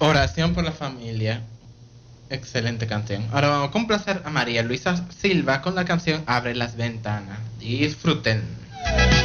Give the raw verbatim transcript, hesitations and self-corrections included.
Oración por la familia. Excelente canción. Ahora vamos a complacer a María Luisa Silva con la canción Abre las ventanas. Disfruten.